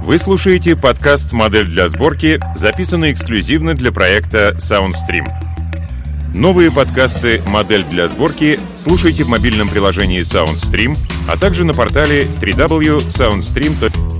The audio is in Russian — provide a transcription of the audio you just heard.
Вы слушаете подкаст «Модель для сборки», записанный эксклюзивно для проекта SoundStream. Новые подкасты «Модель для сборки» слушайте в мобильном приложении SoundStream, а также на портале www.soundstream.com.